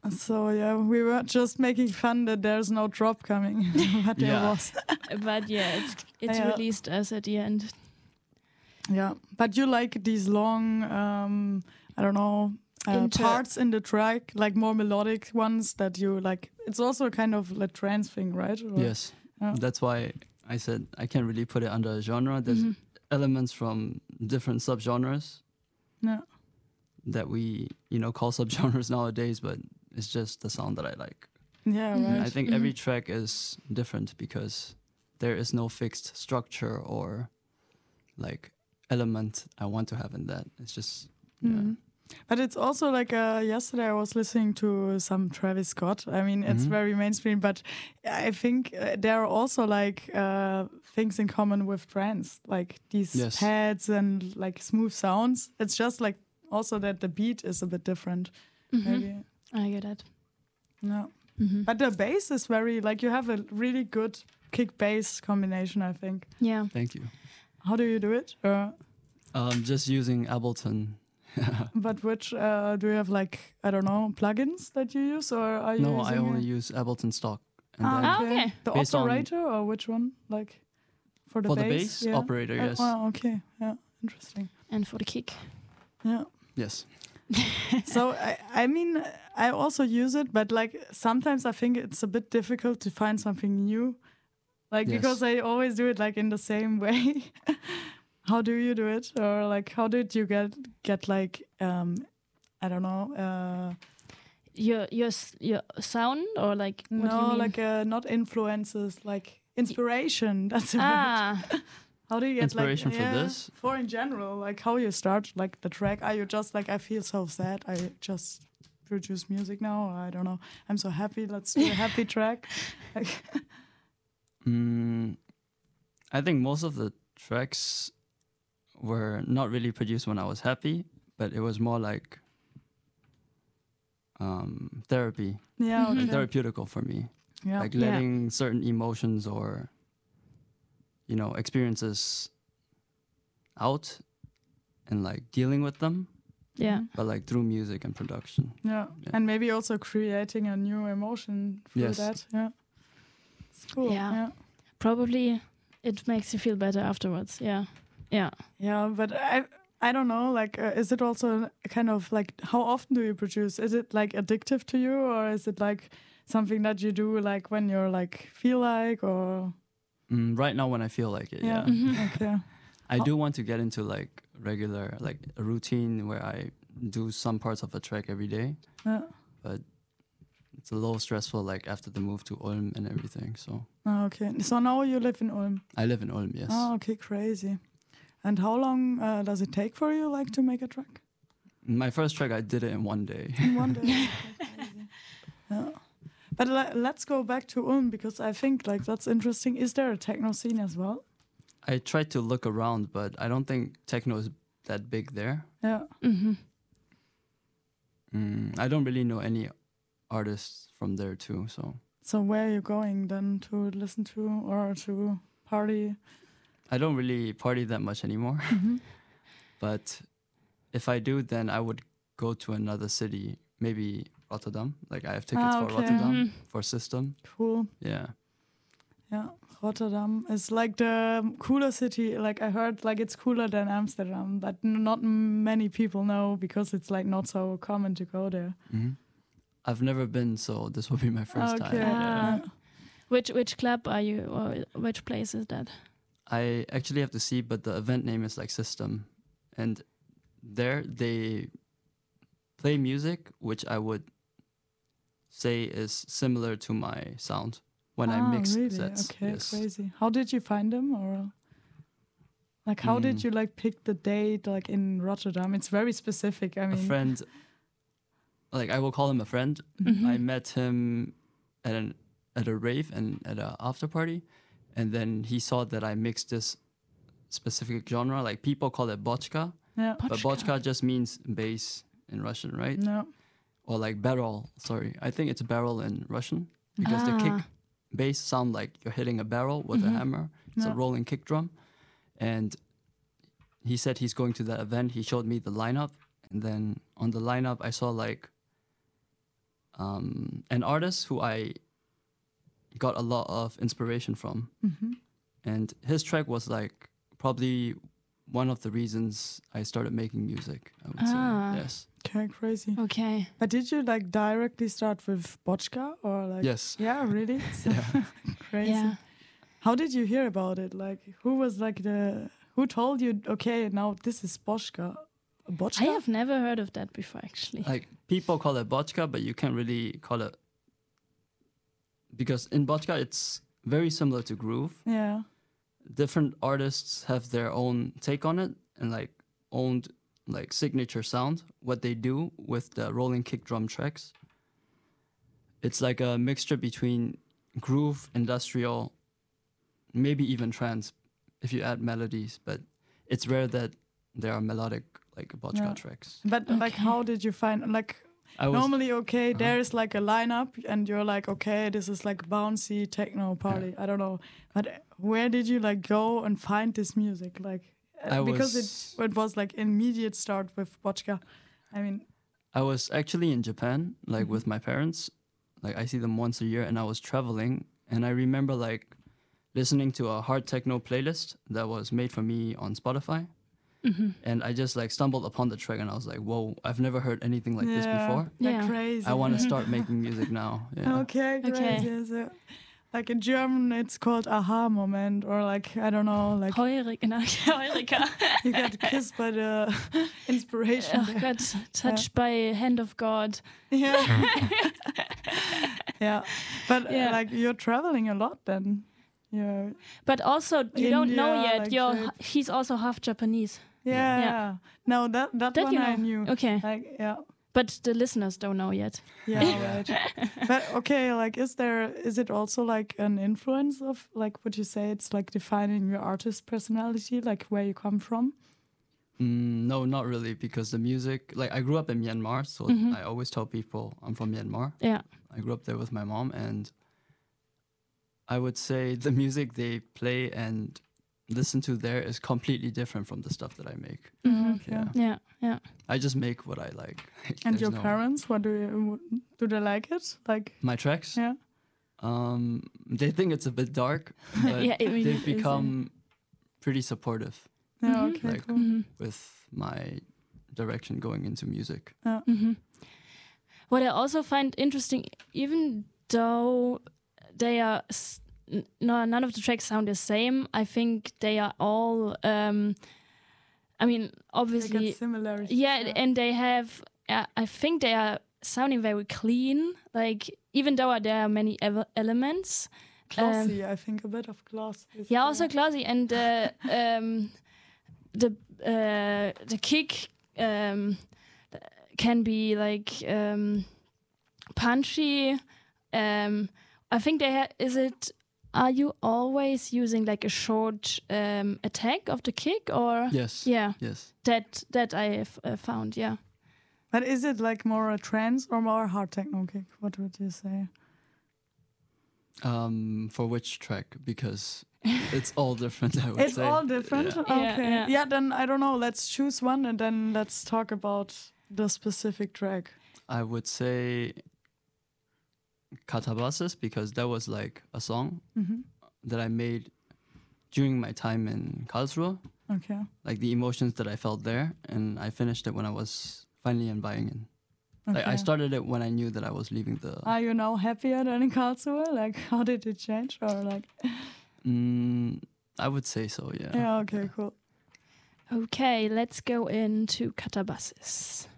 So yeah, we were just making fun that there's no drop coming, but there was. But yeah, it's released as at the end. Yeah, but you like these long, I don't know, parts in the track, like more melodic ones that you like. It's also kind of a trance thing, right? Or, yes, that's why I said I can't really put it under a genre. There's elements from different subgenres that we, call subgenres nowadays, but it's just the sound that I like. Yeah, right. I think every track is different because there is no fixed structure or like element I want to have in that. It's just But it's also like yesterday I was listening to some Travis Scott. I mean, it's very mainstream, but I think there are also like things in common with trance, like these pads and like smooth sounds. It's just like also that the beat is a bit different. Maybe. I get it. No. But the bass is very, like you have a really good kick bass combination, I think. Yeah. Thank you. How do you do it? Just using Ableton. But which, do you have like, I don't know, plugins that you use, or are you No, using I only use Ableton stock. And okay. The operator or which one? Like for the bass? For the bass, operator, yes. Oh, okay. Yeah, interesting. And for the kick? Yeah. Yes. So, I mean, I also use it, but like sometimes I think it's a bit difficult to find something new. Like, because I always do it like in the same way. How do you do it? Or like, how did you get like, I don't know. Your sound or like, what do you mean? Like not influences, like inspiration. That's it. How do you get inspiration for this? For in general, like how you start like the track? Are you just like, I feel so sad, I just produce music now? I don't know. I'm so happy. Let's do a happy track. Like I think most of the tracks were not really produced when I was happy, but it was more like therapy. Yeah, okay. And therapeutical for me. Yeah. Like letting certain emotions or experiences out and like dealing with them. Yeah. But like through music and production. Yeah. And maybe also creating a new emotion through that. Yeah. It's cool. Yeah. Probably it makes you feel better afterwards. Yeah. Yeah. Yeah, but I don't know, like is it also kind of like, how often do you produce? Is it like addictive to you, or is it like something that you do like when you're like feel like, or right now when I feel like it, yeah. Okay. I do want to get into like regular, like a routine where I do some parts of a track every day. Yeah. But it's a little stressful, like after the move to Ulm and everything. So. Oh, okay. So now you live in Ulm. I live in Ulm, yes. Oh, okay, crazy. And how long does it take for you, like, to make a track? My first track, I did it in one day. In one day. Okay, crazy. Yeah. But let's go back to Ulm, because I think like that's interesting. Is there a techno scene as well? I tried to look around, but I don't think techno is that big there. Yeah. I don't really know any artists from there too. So where are you going then to listen to or to party? I don't really party that much anymore. But if I do, then I would go to another city, maybe Rotterdam. Like I have tickets for Rotterdam, for System. Cool. Yeah. Yeah, Rotterdam is like the cooler city. Like I heard, like it's cooler than Amsterdam, but not many people know because it's like not so common to go there. I've never been, so this will be my first time. Yeah. Which club are you, or which place is that? I actually have to see, but the event name is like System, and there they play music which I would say is similar to my sound when I mix sets. Okay, yes. Crazy. How did you find them, or like how did you like pick the date like in Rotterdam? It's very specific. I mean, a friend, like I will call him a friend. I met him at a rave and at an after party. And then he saw that I mixed this specific genre. Like people call it botchka. Yeah. But botchka just means bass in Russian, right? No. Or like barrel, sorry. I think it's barrel in Russian. Because the kick bass sound like you're hitting a barrel with a hammer. It's a rolling kick drum. And he said he's going to that event. He showed me the lineup. And then on the lineup, I saw like an artist who I got a lot of inspiration from. And his track was like probably one of the reasons I started making music, I would say. Yes. Okay, crazy. Okay. But did you like directly start with Bochka or like? Yes. Yeah, really? Yeah. Crazy. Yeah. How did you hear about it? Like, who was like who told you, okay, now this is Bochka? Bochka? I have never heard of that before, actually. Like people call it Bochka, but you can't really call it, because in Bochka it's very similar to groove. Yeah. Different artists have their own take on it and like own like signature sound, what they do with the rolling kick drum tracks. It's like a mixture between groove, industrial, maybe even trance if you add melodies, but it's rare that there are melodic like Bochka tracks. But like, how did you find, like, normally, okay, there's like a lineup and you're like, okay, this is like bouncy techno party. I don't know. But where did you like go and find this music? Like, because it was like immediate start with Bochka. I mean, I was actually in Japan, like with my parents. Like I see them once a year, and I was traveling, and I remember like listening to a hard techno playlist that was made for me on Spotify. And I just like stumbled upon the track and I was like, whoa, I've never heard anything like this before. Like crazy. I want to start making music now. Yeah. Okay, crazy. So, like in German, it's called aha moment, or like, I don't know, like Heureka. you get kissed by the inspiration. Oh God, touched by hand of God. Yeah. Yeah. But like you're traveling a lot then. Yeah. But also, you don't know yet. Like he's also half Japanese. Yeah. No, that one you know. I knew. Okay. Like, yeah. But the listeners don't know yet. Yeah, right. But okay, like, is it also like an influence of, like, would you say it's like defining your artist personality, like where you come from? No, not really, because the music, like I grew up in Myanmar, so I always tell people I'm from Myanmar. Yeah. I grew up there with my mom, and I would say the music they play and listen to there is completely different from the stuff that I make. Okay. Yeah. I just make what I like. And your parents, what do they like it? Like my tracks? Yeah. They think it's a bit dark, but they've become pretty supportive. Yeah, okay, like, cool. with my direction going into music. Yeah. What I also find interesting, even though they are none of the tracks sound the same, I think they are all I mean, obviously they got similarities. Yeah, and they have I think they are sounding very clean, like even though there are many elements. Classy, I think a bit of class. Yeah, also classy, and the kick can be like punchy. I think are you always using like a short attack of the kick, or? Yes. Yeah. Yes. That I have found, yeah. But is it like more a trance or more hard techno kick? What would you say? For which track? Because it's all different, I would say. It's all different? Yeah. Okay. Yeah, then I don't know. Let's choose one and then let's talk about the specific track. I would say Katabasis, because that was like a song that I made during my time in Karlsruhe. Okay. Like the emotions that I felt there, and I finished it when I was finally in Bayingen. Okay. Like I started it when I knew that I was leaving the... Are you now happier than in Karlsruhe? Like, how did it change? Or like... I would say so, yeah. Yeah, okay, cool. Okay, let's go into Katabasis.